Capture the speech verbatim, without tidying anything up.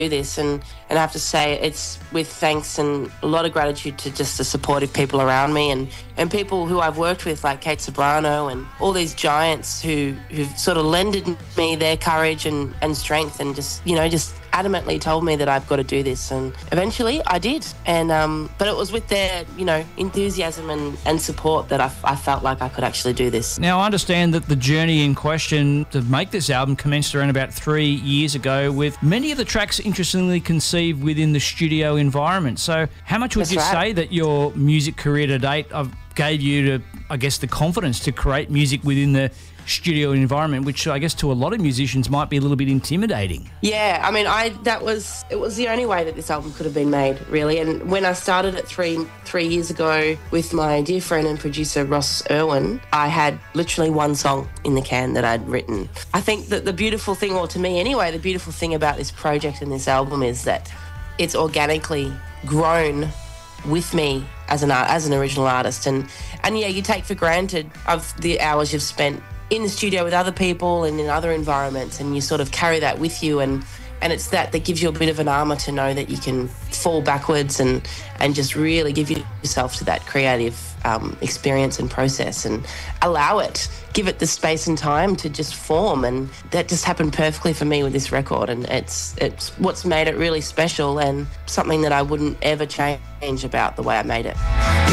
this, and, and I have to say it's with thanks and a lot of gratitude to just the supportive people around me and, and people who I've worked with like Kate Sobrano and all these giants who, who've sort of lended me their courage and, and strength and just, you know, just adamantly told me that I've got to do this, and eventually I did. And um, but it was with their, you know, enthusiasm and, and support that I, I felt like I could actually do this. Now, I understand that the journey in question to make this album commenced around about three years ago, with many of the tracks interestingly conceived within the studio environment. So how much would That's you right. say that your music career to date I've gave you to, I guess, the confidence to create music within the studio environment, which I guess to a lot of musicians might be a little bit intimidating? Yeah, I mean, I that was it was the only way that this album could have been made, really. And when I started it three three years ago with my dear friend and producer Ross Irwin, I had literally one song in the can that I'd written. I think that the beautiful thing, or to me anyway, the beautiful thing about this project and this album is that it's organically grown with me as an art, as an original artist. And and yeah, you take for granted of the hours you've spent in the studio with other people and in other environments, and you sort of carry that with you, and and it's that that gives you a bit of an armour to know that you can fall backwards and and just really give yourself to that creative um, experience and process and allow it, give it the space and time to just form. And that just happened perfectly for me with this record, and it's it's what's made it really special and something that I wouldn't ever change about the way I made it.